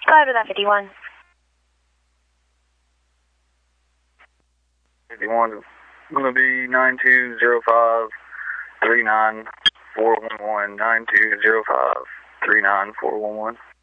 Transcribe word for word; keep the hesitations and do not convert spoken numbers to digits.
Go ahead with that fifty-one. fifty-one is going to be nine two zero five three nine four one one, nine two zero five three nine four one one.